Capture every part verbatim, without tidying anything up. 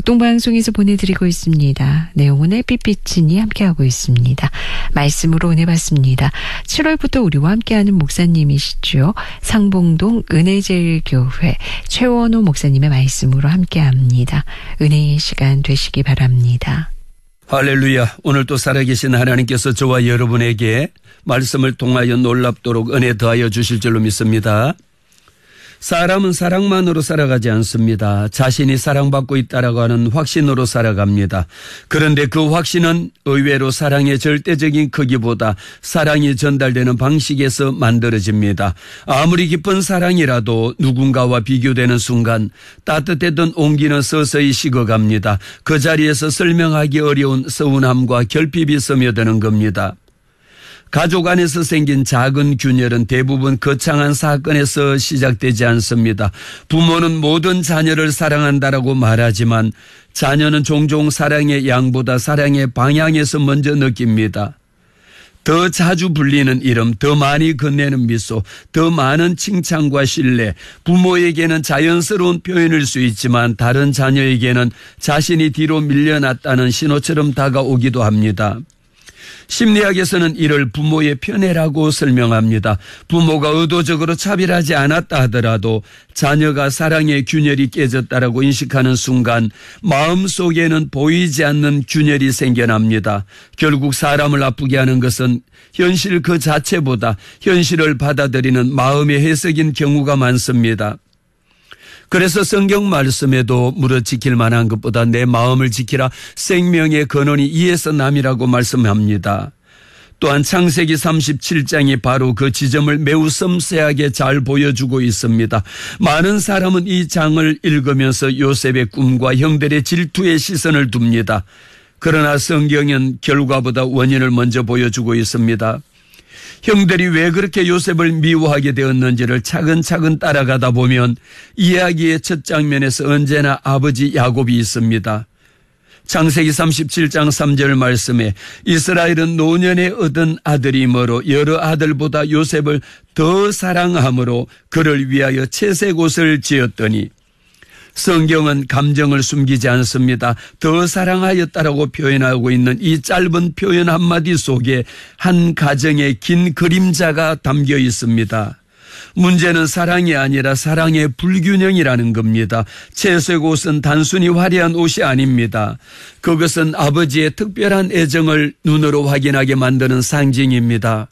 복동방송에서 보내드리고 있습니다. 내용은 햇빛비친이 함께하고 있습니다. 말씀으로 은혜 받습니다. 칠월부터 우리와 함께하는 목사님이시죠. 상봉동 은혜제일교회 최원호 목사님의 말씀으로 함께합니다. 은혜의 시간 되시기 바랍니다. 할렐루야. 오늘 또 살아계신 하나님께서 저와 여러분에게 말씀을 통하여 놀랍도록 은혜 더하여 주실 줄로 믿습니다. 사람은 사랑만으로 살아가지 않습니다. 자신이 사랑받고 있다라고 하는 확신으로 살아갑니다. 그런데 그 확신은 의외로 사랑의 절대적인 크기보다 사랑이 전달되는 방식에서 만들어집니다. 아무리 깊은 사랑이라도 누군가와 비교되는 순간 따뜻했던 온기는 서서히 식어갑니다. 그 자리에서 설명하기 어려운 서운함과 결핍이 스며드는 겁니다. 가족 안에서 생긴 작은 균열은 대부분 거창한 사건에서 시작되지 않습니다. 부모는 모든 자녀를 사랑한다라고 말하지만 자녀는 종종 사랑의 양보다 사랑의 방향에서 먼저 느낍니다. 더 자주 불리는 이름, 더 많이 건네는 미소, 더 많은 칭찬과 신뢰, 부모에게는 자연스러운 표현일 수 있지만 다른 자녀에게는 자신이 뒤로 밀려났다는 신호처럼 다가오기도 합니다. 심리학에서는 이를 부모의 편애라고 설명합니다. 부모가 의도적으로 차별하지 않았다 하더라도 자녀가 사랑의 균열이 깨졌다라고 인식하는 순간 마음속에는 보이지 않는 균열이 생겨납니다. 결국 사람을 아프게 하는 것은 현실 그 자체보다 현실을 받아들이는 마음의 해석인 경우가 많습니다. 그래서 성경 말씀에도 무릇 지킬 만한 것보다 내 마음을 지키라 생명의 근원이 이에서 남이라고 말씀합니다. 또한 창세기 삼십칠 장이 바로 그 지점을 매우 섬세하게 잘 보여주고 있습니다. 많은 사람은 이 장을 읽으면서 요셉의 꿈과 형들의 질투의 시선을 둡니다. 그러나 성경은 결과보다 원인을 먼저 보여주고 있습니다. 형들이 왜 그렇게 요셉을 미워하게 되었는지를 차근차근 따라가다 보면 이야기의 첫 장면에서 언제나 아버지 야곱이 있습니다. 창세기 삼십칠 장 삼 절 말씀에 이스라엘은 노년에 얻은 아들이므로 여러 아들보다 요셉을 더 사랑함으로 그를 위하여 채색 옷을 지었더니 성경은 감정을 숨기지 않습니다. 더 사랑하였다라고 표현하고 있는 이 짧은 표현 한마디 속에 한 가정의 긴 그림자가 담겨 있습니다. 문제는 사랑이 아니라 사랑의 불균형이라는 겁니다. 채색 옷은 단순히 화려한 옷이 아닙니다. 그것은 아버지의 특별한 애정을 눈으로 확인하게 만드는 상징입니다.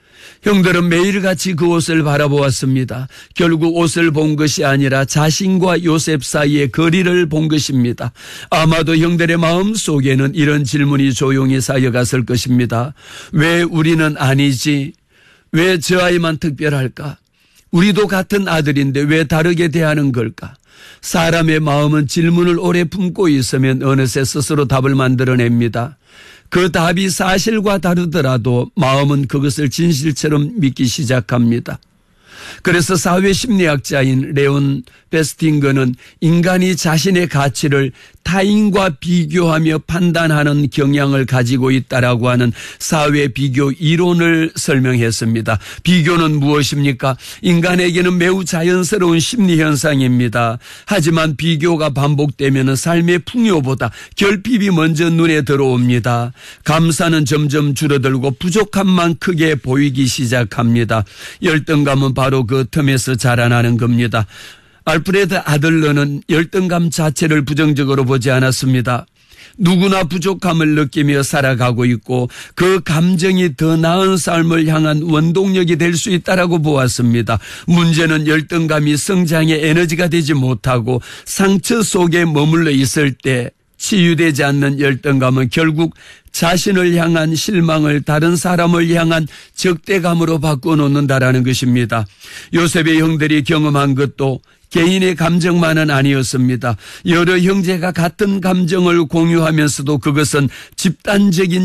형들은 매일같이 그 옷을 바라보았습니다. 결국 옷을 본 것이 아니라 자신과 요셉 사이의 거리를 본 것입니다. 아마도 형들의 마음 속에는 이런 질문이 조용히 쌓여갔을 것입니다. 왜 우리는 아니지? 왜 저 아이만 특별할까? 우리도 같은 아들인데 왜 다르게 대하는 걸까? 사람의 마음은 질문을 오래 품고 있으면 어느새 스스로 답을 만들어냅니다. 그 답이 사실과 다르더라도 마음은 그것을 진실처럼 믿기 시작합니다. 그래서 사회심리학자인 레온 베스팅거는 인간이 자신의 가치를 타인과 비교하며 판단하는 경향을 가지고 있다라고 하는 사회 비교 이론을 설명했습니다. 비교는 무엇입니까? 인간에게는 매우 자연스러운 심리 현상입니다. 하지만 비교가 반복되면 삶의 풍요보다 결핍이 먼저 눈에 들어옵니다. 감사는 점점 줄어들고 부족함만 크게 보이기 시작합니다. 열등감은 바로 그 틈에서 자라나는 겁니다. 알프레드 아들러는 열등감 자체를 부정적으로 보지 않았습니다. 누구나 부족함을 느끼며 살아가고 있고 그 감정이 더 나은 삶을 향한 원동력이 될 수 있다라고 보았습니다. 문제는 열등감이 성장의 에너지가 되지 못하고 상처 속에 머물러 있을 때 치유되지 않는 열등감은 결국 자신을 향한 실망을 다른 사람을 향한 적대감으로 바꿔놓는다라는 것입니다. 요셉의 형들이 경험한 것도 개인의 감정만은 아니었습니다. 여러 형제가 같은 감정을 공유하면서도 그것은 집단적인